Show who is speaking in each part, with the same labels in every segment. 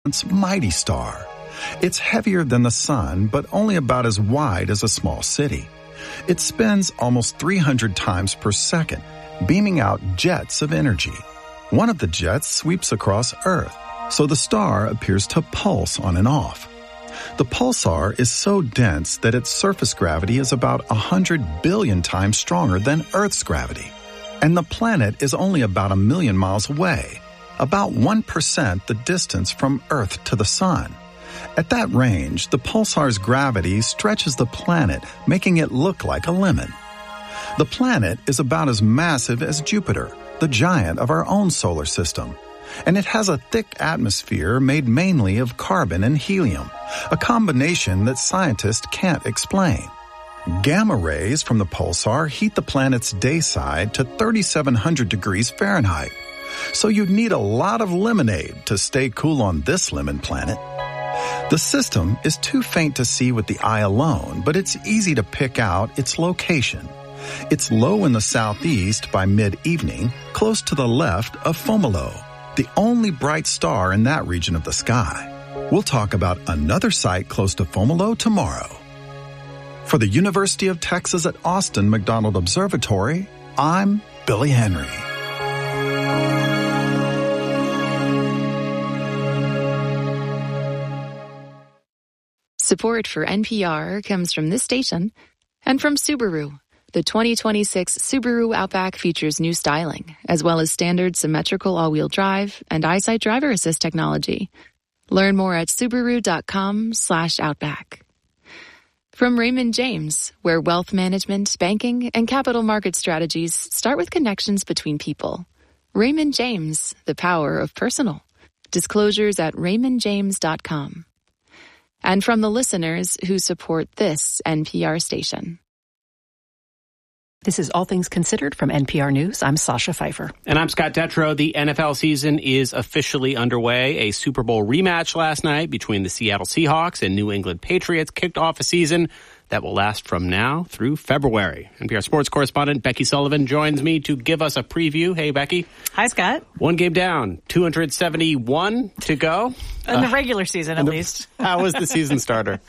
Speaker 1: It's mighty star. It's heavier than the sun, but only about as wide as a small city. It spins almost 300 times per second, beaming out jets of energy. One of the jets sweeps across Earth, so the star appears to pulse on and off. The pulsar is so dense that its surface gravity is about 100 billion times stronger than Earth's gravity. And the planet is only about 1 million miles away, about 1% the distance from Earth to the sun. At that range, the pulsar's gravity stretches the planet, making it look like a lemon. The planet is about as massive as Jupiter, the giant of our own solar system. And it has a thick atmosphere made mainly of carbon and helium, a combination that scientists can't explain. Gamma rays from the pulsar heat the planet's day side to 3,700 degrees Fahrenheit. So you'd need a lot of lemonade to stay cool on this lemon planet. The system is too faint to see with the eye alone, but it's easy to pick out its location. It's low in the southeast by mid-evening, close to the left of Fomalhaut, the only bright star in that region of the sky. We'll talk about another site close to Fomalhaut tomorrow. For the University of Texas at Austin McDonald Observatory, I'm Billy Henry.
Speaker 2: Support for NPR comes from this station and from Subaru. The 2026 Subaru Outback features new styling, as well as standard symmetrical all-wheel drive and EyeSight driver assist technology. Learn more at Subaru.com/Outback. From Raymond James, where wealth management, banking, and capital market strategies start with connections between people. Raymond James, the power of personal. Disclosures at raymondjames.com. And from the listeners who support this NPR station.
Speaker 3: This is All Things Considered from NPR News. I'm Sasha Pfeiffer.
Speaker 4: And I'm Scott Detrow. The NFL season is officially underway. A Super Bowl rematch last night between the Seattle Seahawks and New England Patriots kicked off a season that will last from now through February. NPR sports correspondent Becky Sullivan joins me to give us a preview. Hey, Becky.
Speaker 5: Hi, Scott.
Speaker 4: One game down, 271 to go.
Speaker 5: In the regular season, at least.
Speaker 4: How was the season starter?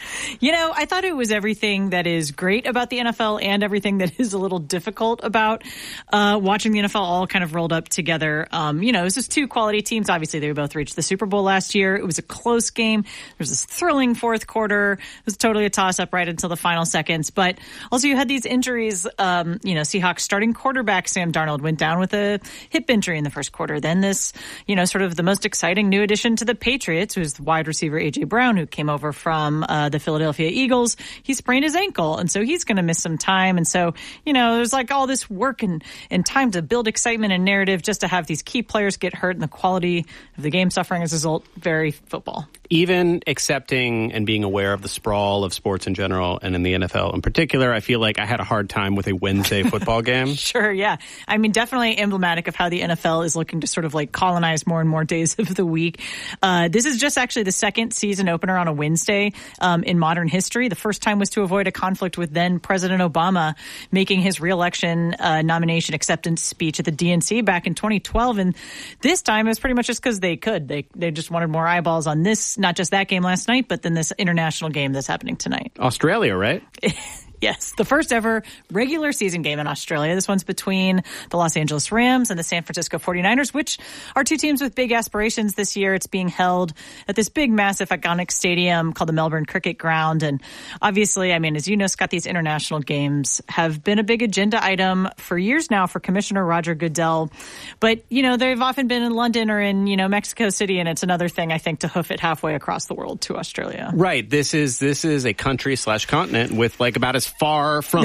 Speaker 5: I thought it was everything that is great about the NFL and everything that is a little difficult about watching the NFL all kind of rolled up together. It was just two quality teams. Obviously, they both reached the Super Bowl last year. It was a close game. There was this thrilling fourth quarter. It was totally a toss-up right until the final seconds. But also you had these injuries. Seahawks starting quarterback Sam Darnold went down with a hip injury in the first quarter. Then this, sort of the most exciting new addition to the Patriots was wide receiver A.J. Brown, who came over from the Philadelphia Eagles. He sprained his ankle, and so he's going to miss some time. And so, there's like all this work and time to build excitement and narrative just to have these key players get hurt and the quality of the game suffering as a result. Very football. Even accepting and being aware of the sprawl of sports in general and in the NFL in particular, I feel like I had a hard time with a Wednesday football game. Sure, yeah. I mean, definitely emblematic of how the NFL is looking to sort of like colonize more and more days of the week. This is just actually the second season opener on a Wednesday in modern history. The first time was to avoid a conflict with then President Obama making his re-election nomination acceptance speech at the DNC back in 2012. And this time it was pretty much just because they could. They just wanted more eyeballs on this, not just that game last night, but then this international game that's happening tonight. Australia, right? Yes, the first ever regular season game in Australia. This one's between the Los Angeles Rams and the San Francisco 49ers, which are two teams with big aspirations this year. It's being held at this big, massive, iconic stadium called the Melbourne Cricket Ground. And obviously, I mean, as you know, Scott, these international games have been a big agenda item for years now for Commissioner Roger Goodell. But, they've often been in London or in, Mexico City. And it's another thing, I think, to hoof it halfway across the world to Australia. Right. This is a country/continent with like about as far from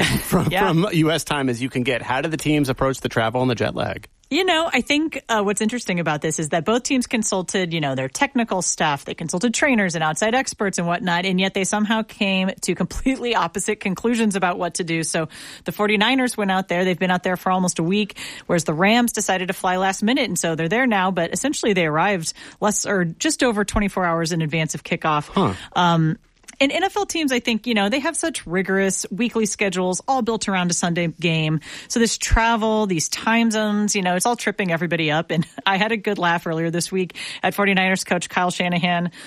Speaker 5: U.S. time as you can get. How do the teams approach the travel and the jet lag? I think what's interesting about this is that both teams consulted, their technical staff. They consulted trainers and outside experts and whatnot, and yet they somehow came to completely opposite conclusions about what to do. So the 49ers went out there. They've been out there for almost a week, whereas the Rams decided to fly last minute, and so they're there now. But essentially they arrived just over 24 hours in advance of kickoff. And NFL teams, I think, they have such rigorous weekly schedules, all built around a Sunday game. So this travel, these time zones, it's all tripping everybody up. And I had a good laugh earlier this week at 49ers coach Kyle Shanahan